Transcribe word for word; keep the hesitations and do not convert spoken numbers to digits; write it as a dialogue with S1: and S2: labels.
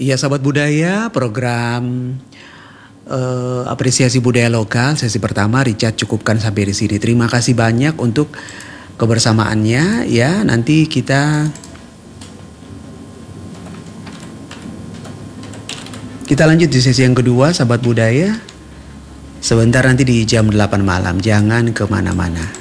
S1: Ya sahabat budaya, program uh, apresiasi budaya lokal sesi pertama Richard cukupkan sampai di sini. Terima kasih banyak untuk kebersamaannya ya. Nanti kita kita lanjut di sesi yang kedua sahabat budaya. Sebentar nanti di jam delapan malam. Jangan kemana-mana.